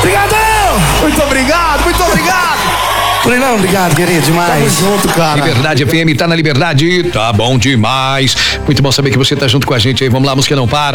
Obrigadão! Muito obrigado, muito obrigado. Não, obrigado, querido, demais. Tamo junto, cara. Liberdade FM, tá na Liberdade, tá bom demais. Muito bom saber que você tá junto com a gente aí. Vamos lá, música não para.